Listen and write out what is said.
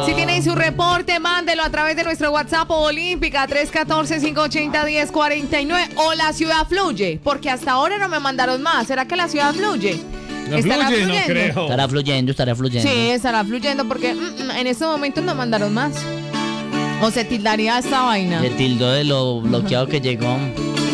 Si tiene ahí su reporte, mándelo a través de nuestro WhatsApp Olímpica 314-580-1049. O la ciudad fluye, porque hasta ahora no me mandaron más. ¿Será que la ciudad fluye? No fluye, no creo. Estará fluyendo. Sí, estará fluyendo porque en estos momentos no mandaron más. O se tildaría esta vaina. Se tildó de lo bloqueado que llegó.